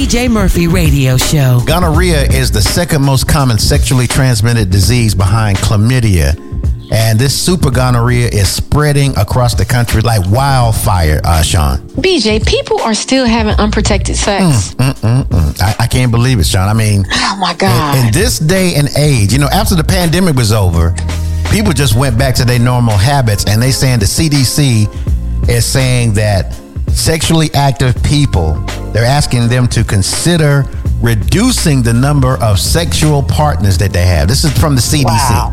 BJ Murphy Radio Show. Gonorrhea is the second most common sexually transmitted disease behind chlamydia. And this super gonorrhea is spreading across the country like wildfire, Sean. BJ, people are still having unprotected sex. I can't believe it, Sean. I mean, oh my God. In this day and age, after the pandemic was over, people just went back to their normal habits, and they saying the CDC is saying that sexually active people, they're asking them to consider reducing the number of sexual partners that they have. This is from the CDC. Wow.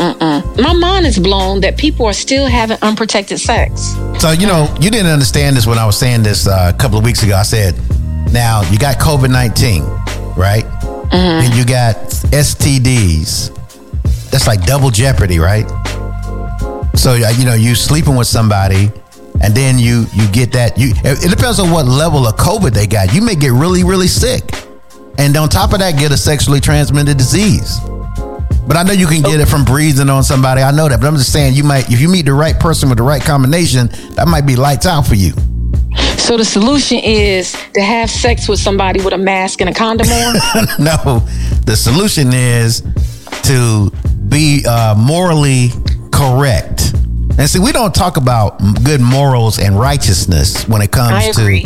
My mind is blown that people are still having unprotected sex. So, you didn't understand this when I was saying this a couple of weeks ago. I said, now you got COVID-19, right? And you got STDs. That's like double jeopardy, right? So, you sleeping with somebody, and then you get that. It depends on what level of COVID they got. You may get really, really sick. And on top of that, get a sexually transmitted disease. But I know you can get it from breathing on somebody. I know that. But I'm just saying, if you meet the right person with the right combination, that might be lights out for you. So the solution is to have sex with somebody with a mask and a condom on? No, the solution is to be morally correct. And see, we don't talk about good morals and righteousness when it comes to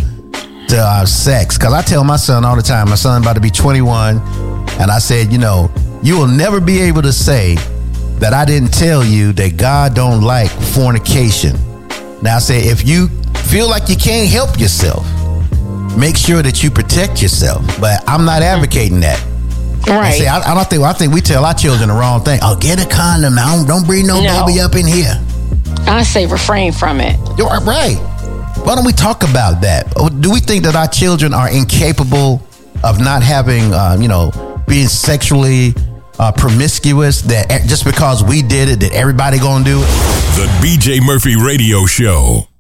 sex. Because I tell my son all the time, my son about to be 21, and I said, you will never be able to say that I didn't tell you that God don't like fornication. Now I say, if you feel like you can't help yourself, make sure that you protect yourself. But I'm not advocating that. Right. See, I think we tell our children the wrong thing. Oh, get a condom. Don't bring no baby up in here. I say refrain from it. You're right. Why don't we talk about that? Do we think that our children are incapable of not having, being sexually promiscuous, that just because we did it, that everybody gonna do it? The BJ Murphy Radio Show.